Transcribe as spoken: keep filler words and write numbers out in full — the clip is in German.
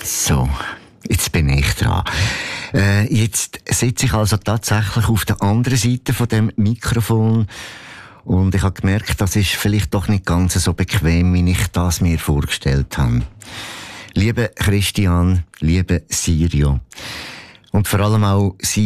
So, jetzt bin ich dran. Äh, jetzt sitze ich also tatsächlich auf der anderen Seite von dem Mikrofon und ich habe gemerkt, das ist vielleicht doch nicht ganz so bequem, wie ich das mir vorgestellt habe. Liebe Christian, liebe Sirio und vor allem auch Sie